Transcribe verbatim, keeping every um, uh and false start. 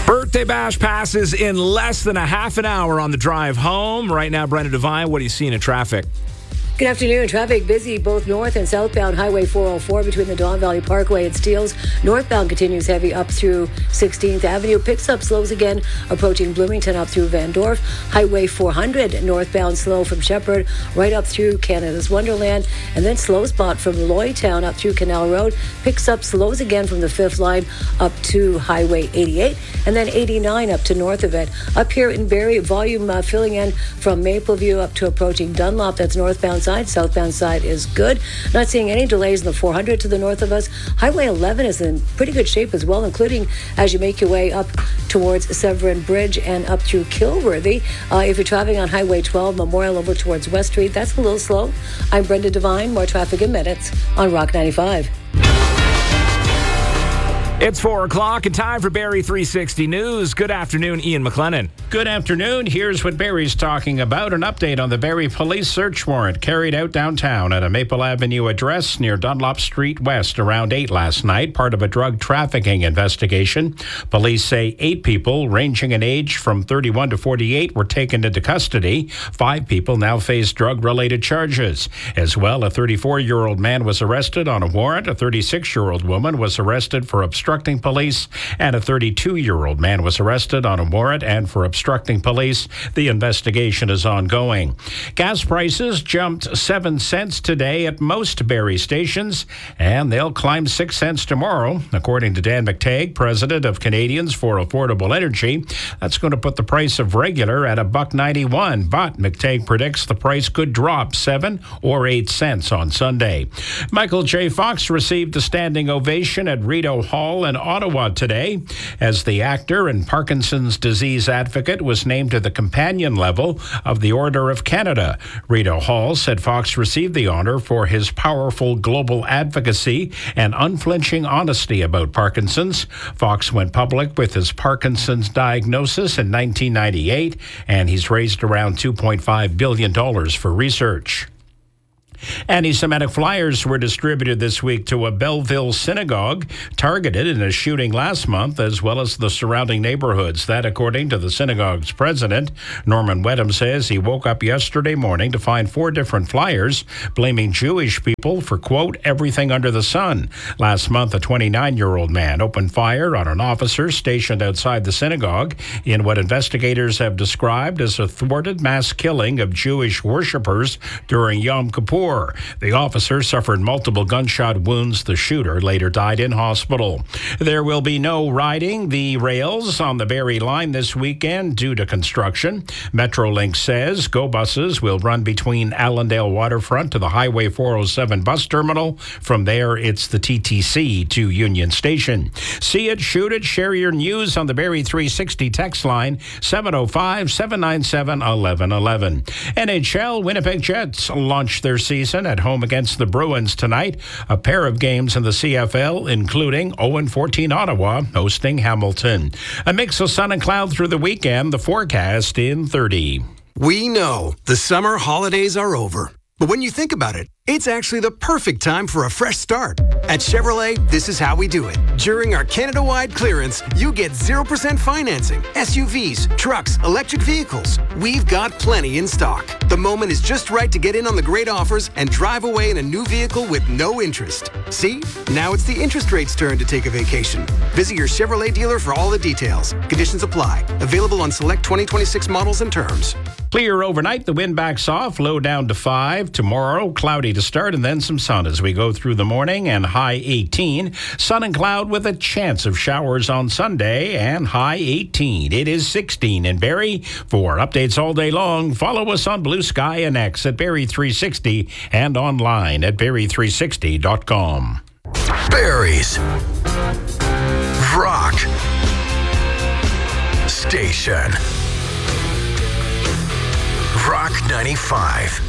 Birthday Bash passes in less than a half an hour on the drive home. Right now, Brenda Devine, what are you seeing in traffic? Good afternoon. Traffic busy both north and southbound Highway four oh four between the Don Valley Parkway and Steeles. Northbound continues heavy up through sixteenth Avenue. Picks up slows again approaching Bloomington up through Van Dorf. Highway four hundred northbound slow from Shepherd right up through Canada's Wonderland. And then slow spot from Lloydtown up through Canal Road. Picks up slows again from the fifth line up to Highway eighty-eight. And then eighty-nine up to north of it. Up here in Barrie, volume uh, filling in from Mapleview up to approaching Dunlop. That's northbound side. Southbound side is good. Not seeing any delays in the four hundred to the north of us. Highway eleven is in pretty good shape as well, including as you make your way up towards Severn Bridge and up through Kilworthy. Uh, if you're traveling on Highway twelve, Memorial over towards West Street, that's a little slow. I'm Brenda Devine. More traffic in minutes on Rock ninety-five. It's four o'clock and time for Barrie three sixty News. Good afternoon, Ian McLennan. Good afternoon. Here's what Barrie's talking about. An update on the Barrie police search warrant carried out downtown at a Maple Avenue address near Dunlop Street West around eight last night, part of a drug trafficking investigation. Police say eight people ranging in age from thirty-one to forty-eight were taken into custody. Five people now face drug-related charges. As well, a thirty-four-year-old man was arrested on a warrant. A thirty-six-year-old woman was arrested for obstructing obstructing police, and a thirty-two-year-old man was arrested on a warrant and for obstructing police. The investigation is ongoing. Gas prices jumped seven cents today at most Barrie stations, and they'll climb six cents tomorrow, according to Dan McTagg, president of Canadians for Affordable Energy. That's going to put the price of regular at a buck ninety-one, but McTagg predicts the price could drop seven or eight cents on Sunday. Michael J. Fox received a standing ovation at Rideau Hall in Ottawa today as the actor and Parkinson's disease advocate was named to the companion level of the Order of Canada. Rideau Hall said Fox received the honor for his powerful global advocacy and unflinching honesty about Parkinson's. Fox went public with his Parkinson's diagnosis in nineteen ninety-eight, and he's raised around two point five billion dollars for research. Anti-Semitic flyers were distributed this week to a Belleville synagogue targeted in a shooting last month, as well as the surrounding neighborhoods. That, according to the synagogue's president. Norman Wedham says he woke up yesterday morning to find four different flyers blaming Jewish people for, quote, everything under the sun. Last month, a twenty-nine-year-old man opened fire on an officer stationed outside the synagogue in what investigators have described as a thwarted mass killing of Jewish worshippers during Yom Kippur. The officer suffered multiple gunshot wounds. The shooter later died in hospital. There will be no riding the rails on the Barrie line this weekend due to construction. Metrolink says GO buses will run between Allendale Waterfront to the Highway four oh seven bus terminal. From there, it's the T T C to Union Station. See it, shoot it, share your news on the Barrie three sixty text line, seven oh five, seven nine seven, one one one one. N H L Winnipeg Jets launch their season at home against the Bruins tonight. A pair of games in the C F L, including oh and fourteen Ottawa hosting Hamilton. A mix of sun and cloud through the weekend. The forecast in thirty. We know the summer holidays are over. But when you think about it, it's actually the perfect time for a fresh start. At Chevrolet, this is how we do it. During our Canada-wide clearance, you get zero percent financing, S U Vs, trucks, electric vehicles. We've got plenty in stock. The moment is just right to get in on the great offers and drive away in a new vehicle with no interest. See? Now it's the interest rate's turn to take a vacation. Visit your Chevrolet dealer for all the details. Conditions apply. Available on select twenty twenty-six models and terms. Clear overnight, the wind backs off, low down to five. Tomorrow, cloudy to start and then some sun as we go through the morning, and high eighteen. Sun and cloud with a chance of showers on Sunday and high eighteen. It is sixteen in Barrie. For updates all day long, follow us on Blue Sky and X at Barrie three sixty and online at barrie three sixty dot com. Barrie's Rock Station. Rock ninety-five.